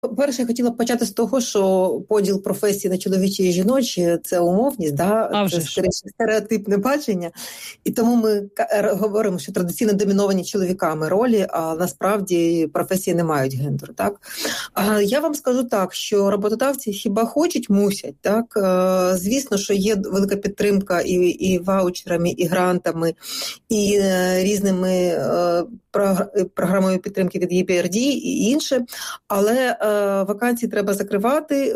Перше, я хотіла почати з того, що поділ професій на чоловічі і жіночі – це умовність, це скоріше стереотипне бачення. І тому ми говоримо, що традиційно доміновані чоловіками ролі, а насправді професії не мають гендеру. Так? Я вам скажу так, що роботодавці хіба хочуть, мусять. Так? Звісно, що є велика підтримка і ваучерами, і грантами, і різними програмою підтримки від EBRD і інше, але вакансії треба закривати,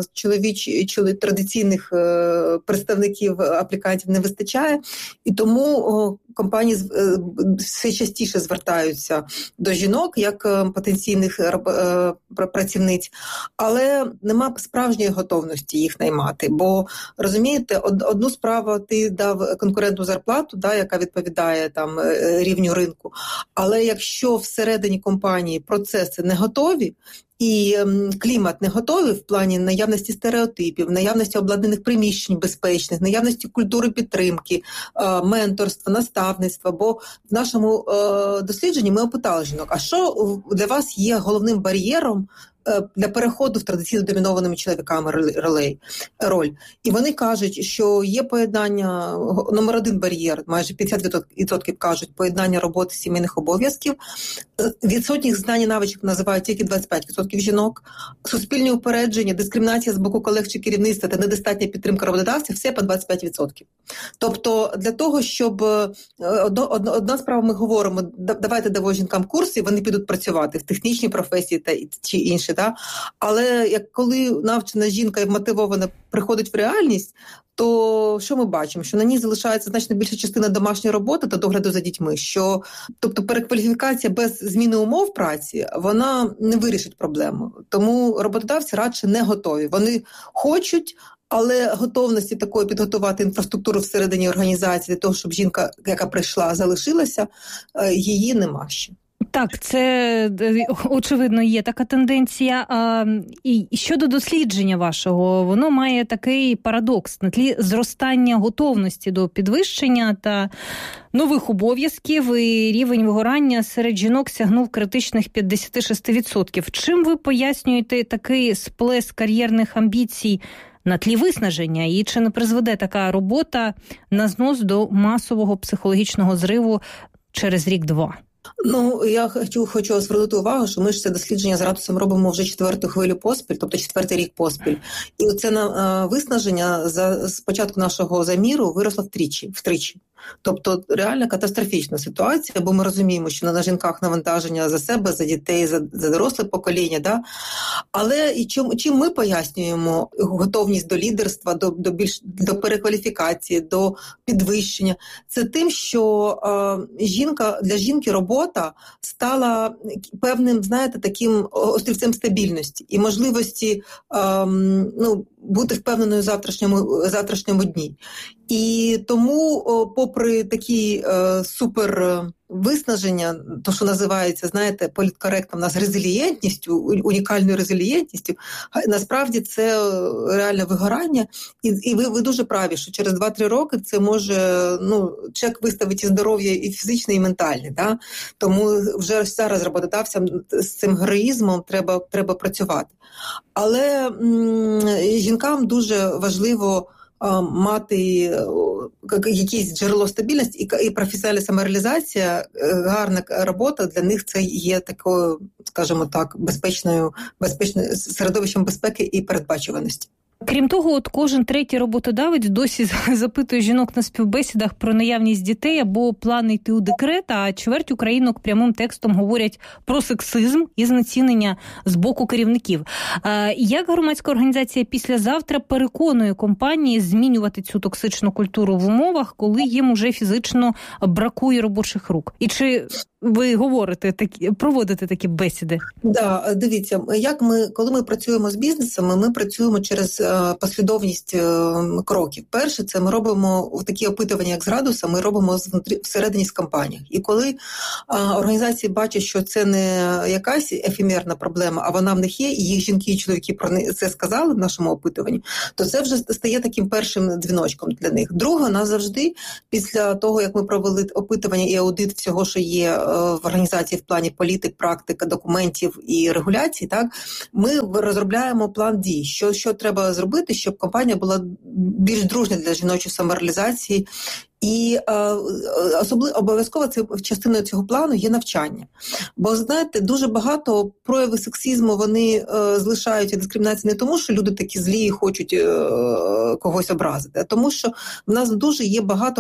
традиційних представників аплікантів не вистачає, і тому компанії все частіше звертаються до жінок як потенційних працівниць, але нема справжньої готовності їх наймати, бо, розумієте, одну справу ти дав конкурентну зарплату, яка відповідає там рівню ринку, але якщо всередині компанії процеси не готові, і клімат не готовий в плані наявності стереотипів, наявності обладнаних приміщень безпечних, наявності культури підтримки, менторства, наставництва. Бо в нашому дослідженні ми опитали жінок, а що для вас є головним бар'єром для переходу в традиційно домінованими чоловіками роль. І вони кажуть, що є поєднання, номер один бар'єр, майже 50% кажуть, поєднання роботи сімейних обов'язків. Відсутніх знань і навичок називають тільки 25% жінок. Суспільні упередження, дискримінація з боку колег чи керівництва та недостатня підтримка роботодавців – все по 25%. Тобто для того, щоб одна справа ми говоримо, давайте дамо жінкам курси, вони підуть працювати в технічній професії чи інші. Але коли навчена жінка і мотивована приходить в реальність, то що ми бачимо? Що на ній залишається значно більша частина домашньої роботи та догляду за дітьми. Тобто перекваліфікація без зміни умов праці, вона не вирішить проблему. Тому роботодавці радше не готові. Вони хочуть, але готовності такої підготувати інфраструктуру всередині організації для того, щоб жінка, яка прийшла, залишилася, її нема ще. Так, це, очевидно, є така тенденція. І щодо дослідження вашого, воно має такий парадокс. На тлі зростання готовності до підвищення та нових обов'язків і рівень вигорання серед жінок сягнув критичних 56%. Чим ви пояснюєте такий сплеск кар'єрних амбіцій на тлі виснаження? І чи не призведе така робота на знос до масового психологічного зриву через рік-два? Я хочу звернути увагу, що ми ж це дослідження з Ратусом робимо вже 4-ту хвилю поспіль, тобто 4-й рік поспіль. І це виснаження з початку нашого заміру виросло втричі. Тобто реально катастрофічна ситуація, бо ми розуміємо, що на жінках навантаження за себе, за дітей, за доросле покоління. Да? Але і чим ми пояснюємо готовність до лідерства, до перекваліфікації, до підвищення? Це тим, що для жінки робота стала певним, таким острівцем стабільності і можливості бути впевненою в завтрашньому дні. І тому, попри такі супер виснаження, то, що називається, політкоректно в нас резилієнтністю, унікальною резилієнтністю, насправді це реальне вигорання. І ви дуже праві, що через 2-3 роки це може, чек виставити і здоров'я, і фізичне, і ментальне. Да? Тому вже зараз роботодавцям з цим героїзмом треба працювати. Але жінкам дуже важливо мати якесь джерело стабільності і професіональна самореалізація, гарна робота для них це є такою, скажімо так, безпечною середовищем безпеки і передбачуваності. Крім того, кожен третій роботодавець досі запитує жінок на співбесідах про наявність дітей або плани йти у декрет, а чверть українок прямим текстом говорять про сексизм і знецінення з боку керівників. Як громадська організація «Післязавтра» переконує компанії змінювати цю токсичну культуру в умовах, коли їм уже фізично бракує робочих рук? І чи ви проводите такі бесіди? Да, дивіться, коли ми працюємо з бізнесами, ми працюємо через послідовність кроків. Перше, це ми робимо такі опитування, як з Радуса, ми робимо всередині з компаніях. І коли організації бачать, що це не якась ефемерна проблема, а вона в них є, і їх жінки і чоловіки про це сказали в нашому опитуванні, то це вже стає таким першим дзвіночком для них. Друге, нас завжди, після того, як ми провели опитування і аудит всього, що є в організації в плані політик, практика, документів і регуляцій, так, ми розробляємо план дій, що треба зробити, щоб компанія була більш дружня для жіночої самореалізації. І обов'язково частиною цього плану є навчання. Бо, знаєте, дуже багато проявів сексизму вони залишають і дискримінації не тому, що люди такі злі і хочуть когось образити, а тому, що в нас дуже є багато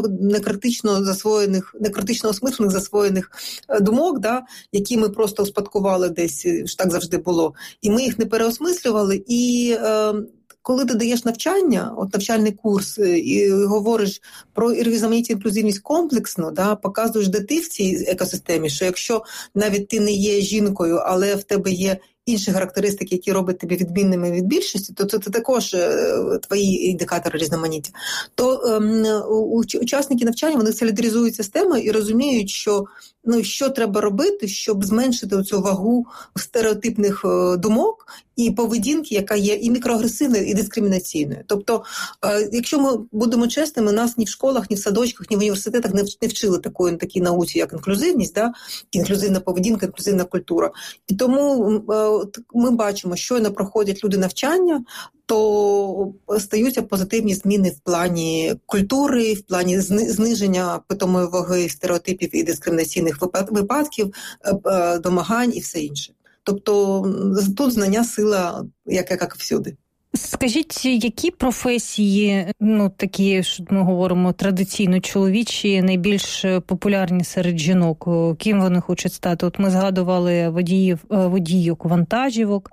некритично осмислених засвоєних думок, да, які ми просто успадкували десь, так завжди було, і ми їх не переосмислювали, і коли ти даєш навчання, навчальний курс, і говориш про різноманітність, інклюзивність комплексно, да, показуєш, де ти в цій екосистемі, що якщо навіть ти не є жінкою, але в тебе є інші характеристики, які роблять тебе відмінними від більшості, то це також твої індикатори різноманіття. То учасники навчання, вони солідаризуються з темою і розуміють, що треба робити, щоб зменшити цю вагу стереотипних думок і поведінки, яка є і мікроагресивною, і дискримінаційною. Тобто, якщо ми будемо чесними, нас ні в школах, ні в садочках, ні в університетах не вчили такій науці, як інклюзивність, да? Інклюзивна поведінка, інклюзивна культура. І тому ми бачимо, щойно проходять люди навчання, то стаються позитивні зміни в плані культури, в плані зниження питомої ваги, стереотипів і дискримінаційних випадків, домагань і все інше. Тобто тут знання сила, як всюди. Скажіть, які професії, такі, що ми говоримо, традиційно чоловічі, найбільш популярні серед жінок? Ким вони хочуть стати? От ми згадували водійок вантажівок.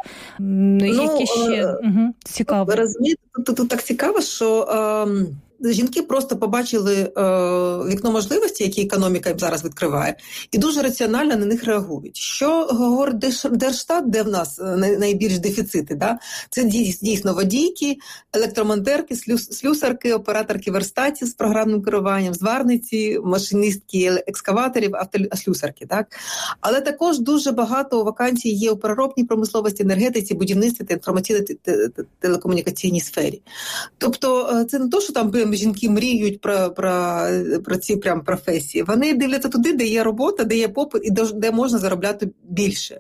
Які ще? Цікаво. Розумієте, тут так цікаво, що жінки просто побачили вікно можливості, які економіка їм зараз відкриває, і дуже раціонально на них реагують. Що говорить Держстат, де в нас найбільш дефіцити? Да? Це дійсно водійки, електромонтерки, слюсарки, операторки верстатів з програмним керуванням, зварниці, машиністки екскаваторів, автослюсарки. Так? Але також дуже багато вакансій є у переробній промисловості, енергетиці, будівництві та інформаційно-телекомунікаційній сфері. Тобто це не то, що там жінки мріють про ці прям професії. Вони дивляться туди, де є робота, де є попит і де можна заробляти більше.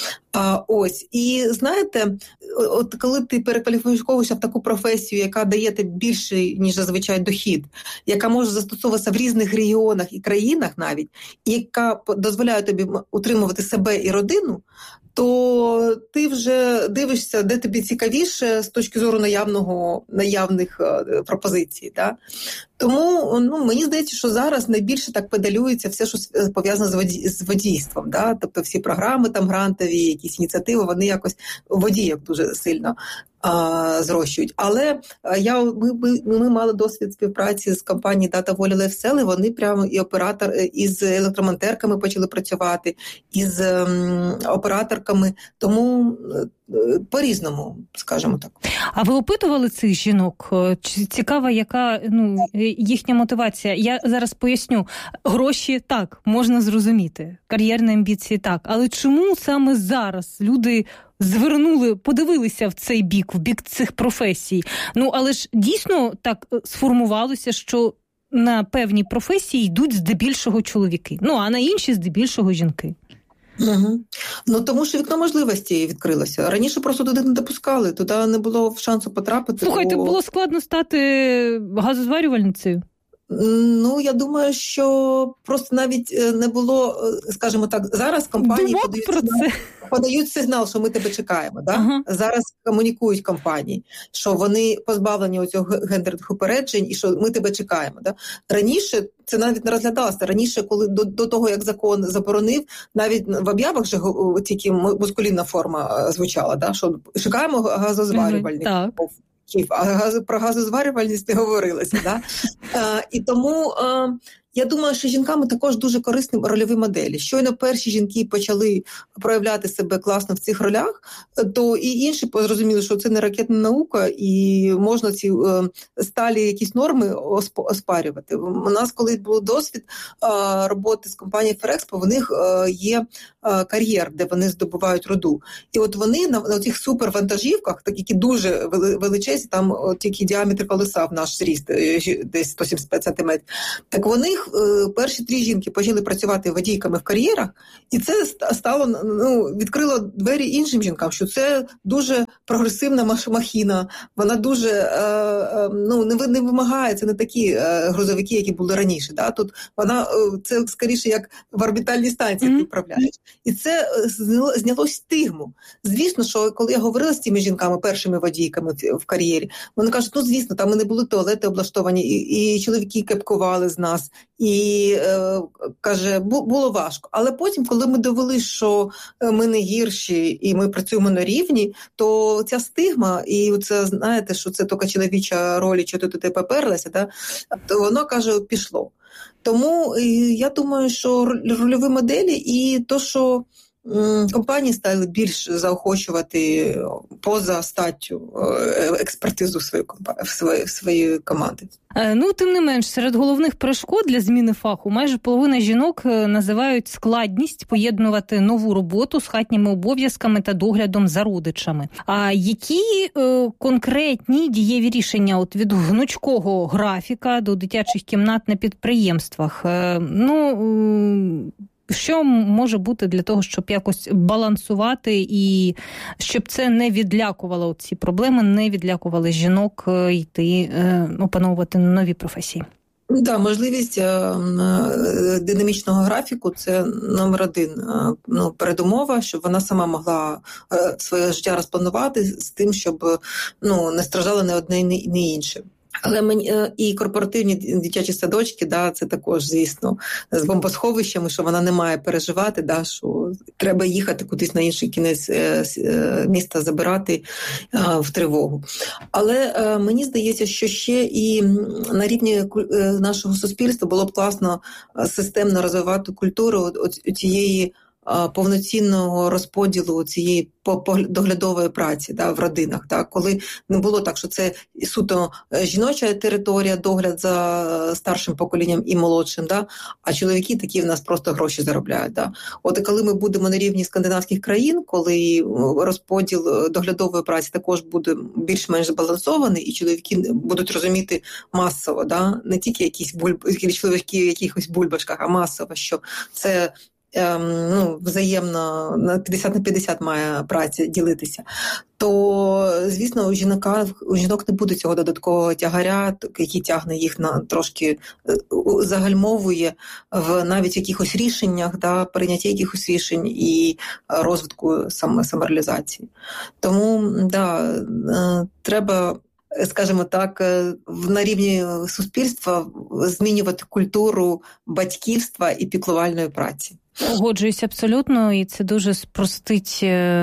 І знаєте, от коли ти перекваліфікуєшся в таку професію, яка дає тобі більший, ніж зазвичай, дохід, яка може застосовуватися в різних регіонах і країнах навіть, і яка дозволяє тобі утримувати себе і родину, то ти вже дивишся, де тобі цікавіше з точки зору наявних пропозицій. Да? Тому мені здається, що зараз найбільше так педалюється все, що пов'язано з водійством. Да? Тобто всі програми там грантові, якісь ініціативи, вони якось водіїв дуже сильно зрощують. Але ми мали досвід співпраці з компанією Data Volley Lifestyle, вони прямо і оператор із електромонтерками почали працювати, із операторками, тому по-різному, скажімо так. А ви опитували цих жінок? Цікава, яка їхня мотивація? Я зараз поясню. Гроші так, можна зрозуміти. Кар'єрні амбіції так. Але чому саме зараз люди подивилися в цей бік, в бік цих професій? Але ж дійсно так сформувалося, що на певні професії йдуть здебільшого чоловіки. А на інші здебільшого жінки. Угу. Тому що вікно можливості відкрилося. Раніше просто туди не допускали, туди не було шансу потрапити. Слухайте, було складно стати газозварювальницею? Я думаю, що просто навіть не було, скажімо так, зараз компанії подають сигнал, що ми тебе чекаємо. Да? Ага. Зараз комунікують компанії, що вони позбавлені оцього гендерних упереджень і що ми тебе чекаємо. Да? Раніше це навіть не розглядалося. Раніше, коли до того, як закон заборонив, навіть в об'явах же тільки маскулінна форма звучала, да? Що чекаємо газозварювальників. А про газозварювальність не говорилося. Да? І тому я думаю, що жінками також дуже корисні рольові моделі. Щойно перші жінки почали проявляти себе класно в цих ролях, то і інші зрозуміли, що це не ракетна наука, і можна ці сталі якісь норми оспарювати. У нас, коли був досвід роботи з компанією Ferrexpo, в них є кар'єр, де вони здобувають руду. І от вони на цих супервантажівках, які дуже величезні, там тільки діаметр колеса в наш зріст, десь 175 см, так вони них перші 3 жінки почали працювати водійками в кар'єрах, і це стало, відкрило двері іншим жінкам, що це дуже прогресивна махіна, вона дуже не вимагає, це не такі грузовики, які були раніше. Да? Тут вона, це скоріше як в орбітальній станції ти управляєш. І це зняло стигму. Звісно, що коли я говорила з цими жінками, першими водійками в кар'єрі, вони кажуть, звісно, там не були туалети облаштовані, і чоловіки кепкували з нас, і, каже, було важко. Але потім, коли ми довели, що ми не гірші і ми працюємо на рівні, то ця стигма, і це, знаєте, що це тільки чоловіча роль, що ти туди поперлася, да? То воно, каже, пішло. Тому я думаю, що рольові моделі і то, що компанії стали більш заохочувати поза статтю експертизу своєї команди. Тим не менш, серед головних перешкод для зміни фаху майже половина жінок називають складність поєднувати нову роботу з хатніми обов'язками та доглядом за родичами. А які конкретні дієві рішення від гнучкого графіка до дитячих кімнат на підприємствах? Що може бути для того, щоб якось балансувати і щоб це не відлякувало ці проблеми, не відлякували жінок йти опановувати нові професії? Да, можливість динамічного графіку – це номер 1. Передумова, щоб вона сама могла своє життя розпланувати з тим, щоб не страждало не одне, ні інше. Але і корпоративні дитячі садочки, да, це також, звісно, з бомбосховищами, що вона не має переживати, да, що треба їхати кудись на інший кінець міста забирати в тривогу. Але мені здається, що ще і на рівні нашого суспільства було б класно системно розвивати культуру цієї повноцінного розподілу цієї доглядової праці, да, в родинах, да, коли не було так, що це суто жіноча територія, догляд за старшим поколінням і молодшим, да, а чоловіки такі в нас просто гроші заробляють. Да. От і коли ми будемо на рівні скандинавських країн, коли розподіл доглядової праці також буде більш-менш збалансований, і чоловіки будуть розуміти масово, да, не тільки якісь чоловіки в якихось бульбашках, а масово, що це взаємно на 50 на 50 має праця ділитися, то, звісно, у жінок не буде цього додаткового тягаря, який тягне їх на трошки, загальмовує в навіть якихось рішеннях, да, прийняття якихось рішень і розвитку самореалізації. Тому, да, треба, скажімо так, на рівні суспільства змінювати культуру батьківства і піклувальної праці. Погоджуюсь абсолютно, і це дуже спростить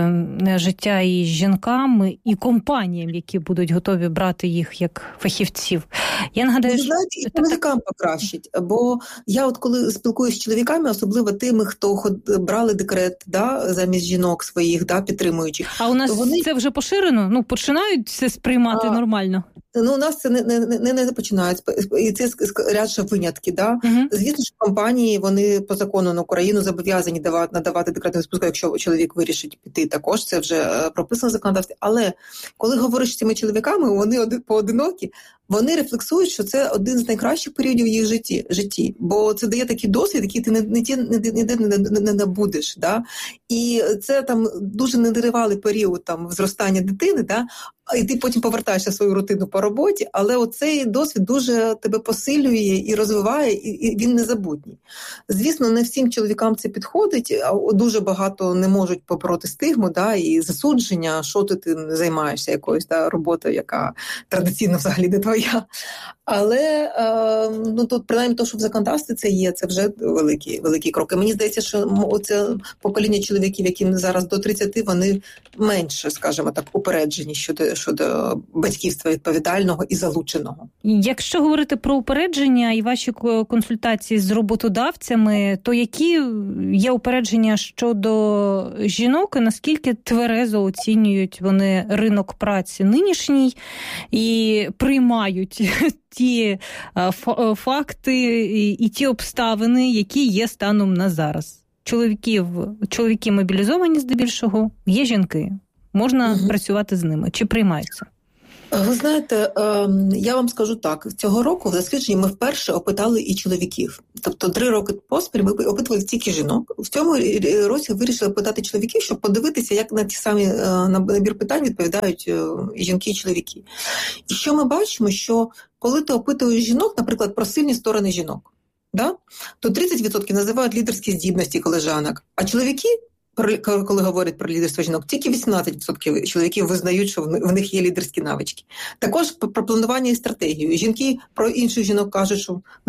життя і жінкам, і компаніям, які будуть готові брати їх як фахівців. Я нагадаю, знаєте, і чоловікам покращить, бо я коли спілкуюся з чоловіками, особливо тими, хто брали декрет, да, замість жінок своїх, да, підтримуючих. А у нас це вже поширено? Починають це сприймати нормально? У нас це не починають, і це рядше винятки. Да? Угу. Звісно, що компанії, вони по закону на Україну зобов'язані надавати декретну відпустку, якщо чоловік вирішить піти також, це вже прописано в законодавстві. Але коли говориш з цими чоловіками, вони поодинокі, вони рефлексують, що це один з найкращих періодів в їх житті, бо це дає такий досвід, який ти ніде не набудеш. Да? І це там дуже нетривалий період там зростання дитини, да? І ти потім повертаєшся в свою рутину по роботі, але оцей досвід дуже тебе посилює і розвиває, і він незабутній. Звісно, не всім чоловікам це підходить, а дуже багато не можуть побороти стигму, да, і засудження, що ти займаєшся якоюсь роботою, яка традиційно взагалі не твоя. Але тут принаймні то, що в законодавстві це є, це вже великі кроки. Мені здається, що оце покоління чоловіків, яким зараз до 30, вони менше, скажімо так, упереджені щодо батьківства відповідального і залученого. Якщо говорити про упередження і ваші консультації з роботодавцями, то які є упередження щодо жінок і наскільки тверезо оцінюють вони ринок праці нинішній і приймають ті факти і ті обставини, які є станом на зараз? Чоловіки мобілізовані здебільшого, є жінки. Можна працювати з ними. Чи приймаються? Ви знаєте, я вам скажу так, цього року в дослідженні ми вперше опитали і чоловіків. Тобто 3 роки поспіль ми опитували тільки жінок. В цьому році вирішили опитати чоловіків, щоб подивитися, як на ті самі набір питань відповідають жінки і чоловіки. І що ми бачимо, що коли ти опитуєш жінок, наприклад, про сильні сторони жінок, да? То 30% називають лідерські здібності колежанок, а чоловіки, коли говорять про лідерство жінок, тільки 18% чоловіків визнають, що в них є лідерські навички. Також про планування і стратегію. Жінки про інших жінок кажуть, що на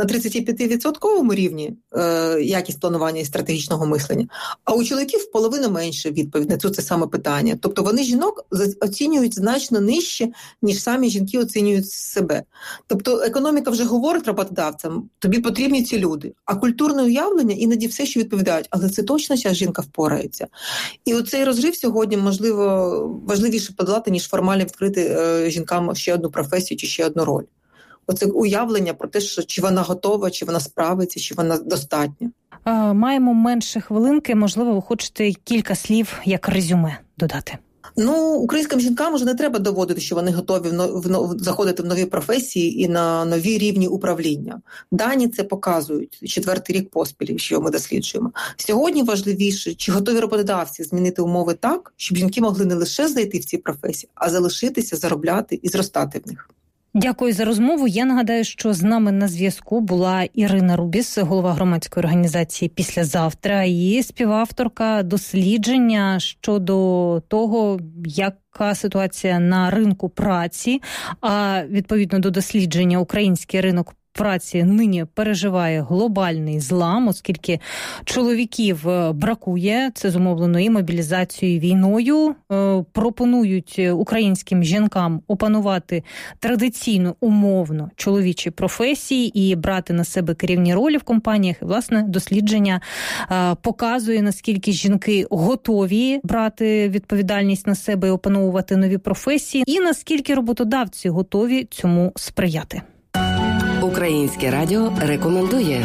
35% рівні якість планування і стратегічного мислення, а у чоловіків в половину менше відповідь на це саме питання. Тобто вони жінок оцінюють значно нижче, ніж самі жінки оцінюють себе. Тобто економіка вже говорить роботодавцям, тобі потрібні ці люди, а культурне уявлення іноді все, що відповідають, але це точно ця жінка впорається. І оцей розрив сьогодні, можливо, важливіше подолати, ніж формально відкрити жінкам ще одну професію чи ще одну роль. Оце уявлення про те, що чи вона готова, чи вона справиться, чи вона достатня. Маємо менше хвилинки, можливо, ви хочете кілька слів як резюме додати. Українським жінкам вже не треба доводити, що вони готові заходити в нові професії і на нові рівні управління. Дані це показують 4-й рік поспіль, що ми досліджуємо. Сьогодні важливіше, чи готові роботодавці змінити умови так, щоб жінки могли не лише зайти в ці професії, а залишитися, заробляти і зростати в них. Дякую за розмову. Я нагадаю, що з нами на зв'язку була Ірина Рубіс, голова громадської організації «Післязавтра» і співавторка дослідження щодо того, яка ситуація на ринку праці, а відповідно до дослідження український ринок праці нині переживає глобальний злам, оскільки чоловіків бракує, це зумовлено і мобілізацією, і війною. Пропонують українським жінкам опанувати традиційно, умовно чоловічі професії і брати на себе керівні ролі в компаніях. І, власне, дослідження показує, наскільки жінки готові брати відповідальність на себе і опановувати нові професії, і наскільки роботодавці готові цьому сприяти. Українське радіо рекомендує.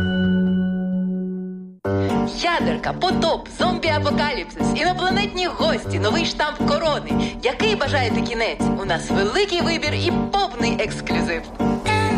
Ядерка, потоп, зомбі-апокаліпсис, інопланетні гості, новий штамп корони. Який бажаєте кінець? У нас великий вибір і повний ексклюзив.